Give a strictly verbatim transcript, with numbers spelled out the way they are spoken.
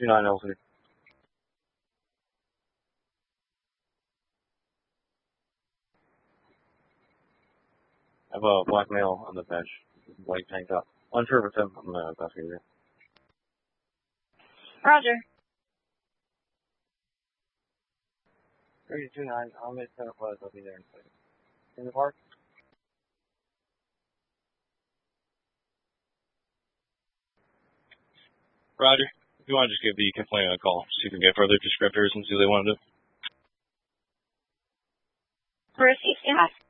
two nine L three. I have a black male on the bench, white tank top. Unsure if it's him. I'm gonna investigate it. Roger. three two nine, I'll make ten o'clock. I'll be there in a second. In the park? Roger. If you want to just give the complainant a call, see if we can get further descriptors and see what they want to do. Risky, yeah.